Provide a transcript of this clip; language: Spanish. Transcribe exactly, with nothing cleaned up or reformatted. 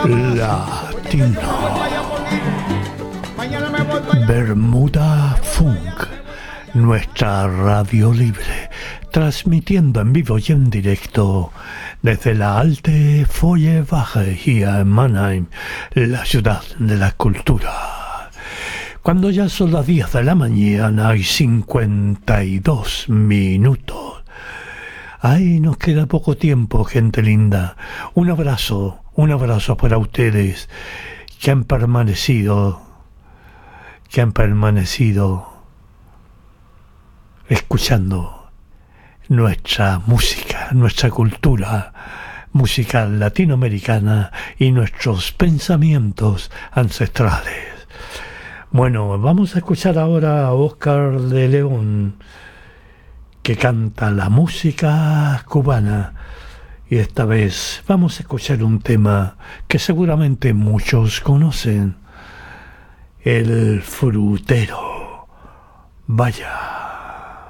Latino. Bermuda Funk, nuestra radio libre, transmitiendo en vivo y en directo desde la Alte Feuerwache hier en Mannheim, la ciudad de la cultura. Cuando ya son las diez de la mañana y cincuenta y dos minutos. Ay, nos queda poco tiempo, gente linda. Un abrazo, un abrazo para ustedes que han permanecido, que han permanecido escuchando nuestra música, nuestra cultura musical latinoamericana y nuestros pensamientos ancestrales. Bueno, vamos a escuchar ahora a Oscar de León, que canta la música cubana, y esta vez vamos a escuchar un tema que seguramente muchos conocen, El Frutero. Vaya.